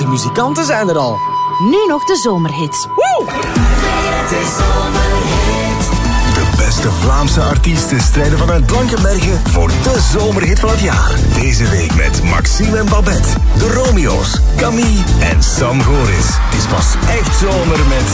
muzikanten zijn er al. Nu nog de zomerhits. Woe! De beste Vlaamse artiesten strijden vanuit Blankenberge voor de zomerhit van het jaar. Deze week met Maxime en Babette, de Romeo's, Camille en Sam Goris. Het is pas echt zomer met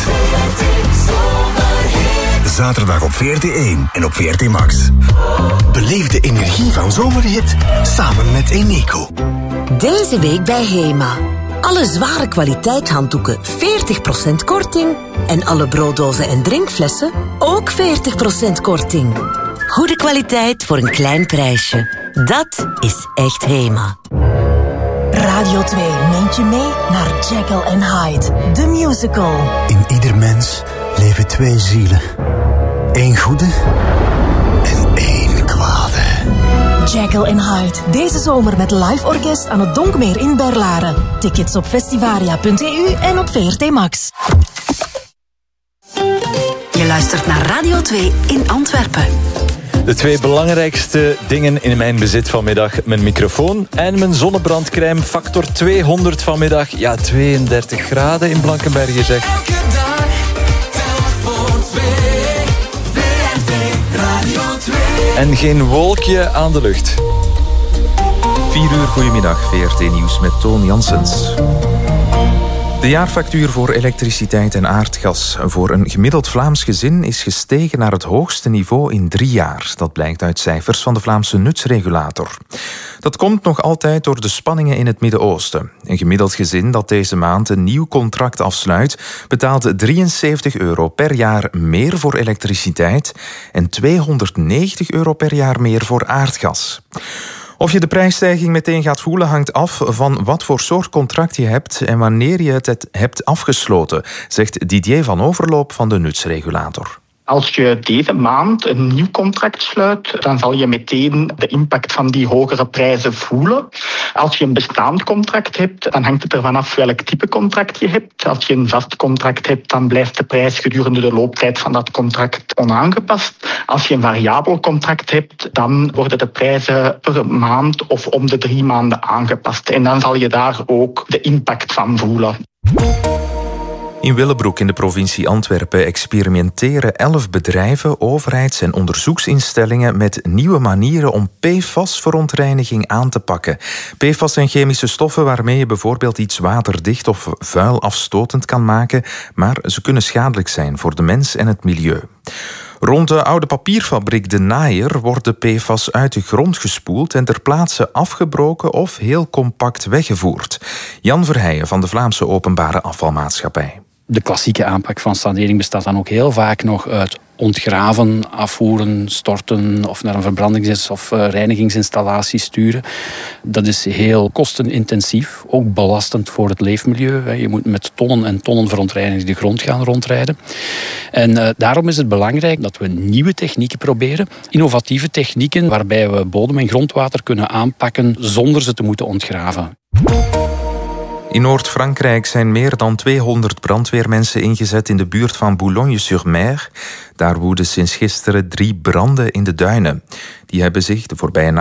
zaterdag op VRT1 en op VRT Max. Beleef de energie van zomerhit samen met Eneco. Deze week bij HEMA. Alle zware kwaliteit handdoeken 40% korting. En alle brooddozen en drinkflessen ook 40% korting. Goede kwaliteit voor een klein prijsje. Dat is echt HEMA. Radio 2 neemt je mee naar Jekyll and Hyde, the musical. In ieder mens leven twee zielen. Eén goede en één kwade. Jekyll and Hyde, deze zomer met live orkest aan het Donkmeer in Berlaren. Tickets op festivaria.eu en op VRT Max. Je luistert naar Radio 2 in Antwerpen. De twee belangrijkste dingen in mijn bezit vanmiddag. Mijn microfoon en mijn zonnebrandcrème. Factor 200 vanmiddag. Ja, 32 graden in Blankenberge, zeg. Elke dag, telk voor twee. VRT Radio 2. En geen wolkje aan de lucht. 4 uur, goedemiddag. VRT Nieuws met Toon Janssens. De jaarfactuur voor elektriciteit en aardgas voor een gemiddeld Vlaams gezin is gestegen naar het hoogste niveau in 3 jaar. Dat blijkt uit cijfers van de Vlaamse nutsregulator. Dat komt nog altijd door de spanningen in het Midden-Oosten. Een gemiddeld gezin dat deze maand een nieuw contract afsluit, betaalt €73 per jaar meer voor elektriciteit en €290 per jaar meer voor aardgas. Of je de prijsstijging meteen gaat voelen hangt af van wat voor soort contract je hebt en wanneer je het hebt afgesloten, zegt Didier van Overloop van de nutsregulator. Als je deze maand een nieuw contract sluit, dan zal je meteen de impact van die hogere prijzen voelen. Als je een bestaand contract hebt, dan hangt het ervan af welk type contract je hebt. Als je een vast contract hebt, dan blijft de prijs gedurende de looptijd van dat contract onaangepast. Als je een variabel contract hebt, dan worden de prijzen per maand of om de 3 maanden aangepast. En dan zal je daar ook de impact van voelen. In Willebroek in de provincie Antwerpen experimenteren 11 bedrijven, overheids- en onderzoeksinstellingen met nieuwe manieren om PFAS-verontreiniging aan te pakken. PFAS zijn chemische stoffen waarmee je bijvoorbeeld iets waterdicht of vuil afstotend kan maken, maar ze kunnen schadelijk zijn voor de mens en het milieu. Rond de oude papierfabriek De Naaier wordt de PFAS uit de grond gespoeld en ter plaatse afgebroken of heel compact weggevoerd. Jan Verheijen van de Vlaamse Openbare Afvalmaatschappij. De klassieke aanpak van sanering bestaat dan ook heel vaak nog uit ontgraven, afvoeren, storten of naar een verbrandings- of reinigingsinstallatie sturen. Dat is heel kostenintensief, ook belastend voor het leefmilieu. Je moet met tonnen en tonnen verontreinigde grond gaan rondrijden. En daarom is het belangrijk dat we nieuwe technieken proberen. Innovatieve technieken waarbij we bodem- en grondwater kunnen aanpakken zonder ze te moeten ontgraven. In Noord-Frankrijk zijn meer dan 200 brandweermensen ingezet in de buurt van Boulogne-sur-Mer. Daar woeden sinds gisteren 3 branden in de duinen. Die hebben zich de voorbije